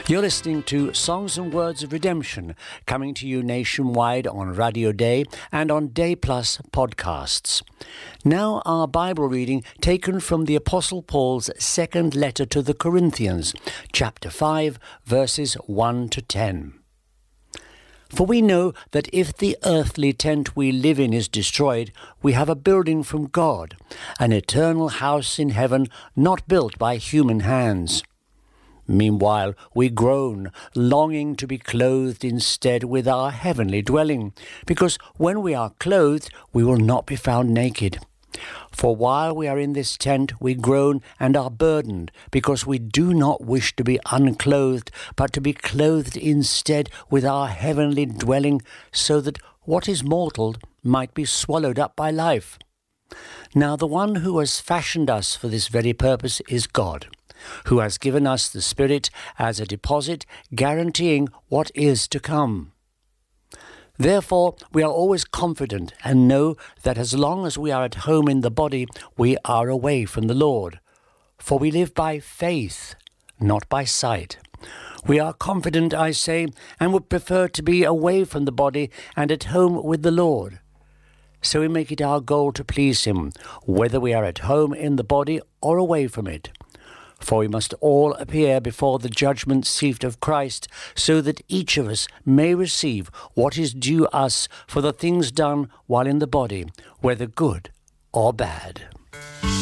You're listening to Songs and Words of Redemption, coming to you nationwide on Radio Day and on Day Plus podcasts. Now our Bible reading taken from the Apostle Paul's second letter to the Corinthians, chapter 5, verses 1 to 10. For we know that if the earthly tent we live in is destroyed, we have a building from God, an eternal house in heaven not built by human hands. Meanwhile, we groan, longing to be clothed instead with our heavenly dwelling, because when we are clothed, we will not be found naked. For while we are in this tent, we groan and are burdened, because we do not wish to be unclothed, but to be clothed instead with our heavenly dwelling, so that what is mortal might be swallowed up by life. Now the one who has fashioned us for this very purpose is God, who has given us the Spirit as a deposit, guaranteeing what is to come. Therefore, we are always confident and know that as long as we are at home in the body, we are away from the Lord. For we live by faith, not by sight. We are confident, I say, and would prefer to be away from the body and at home with the Lord. So we make it our goal to please Him, whether we are at home in the body or away from it. For we must all appear before the judgment seat of Christ, so that each of us may receive what is due us for the things done while in the body, whether good or bad.